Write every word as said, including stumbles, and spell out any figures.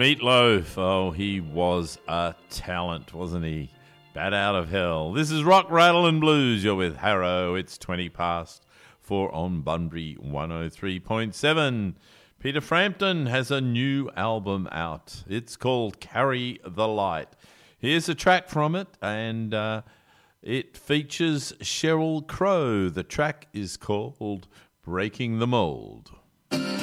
Meatloaf, oh, he was a talent, wasn't he? Bat out of hell. This is Rock, Rattle and Blues. You're with Harrow. It's twenty past four on Bunbury one oh three point seven. Peter Frampton has a new album out. It's called Carry the Light. Here's a track from it, and uh, it features Sheryl Crow. The track is called Breaking the Mold.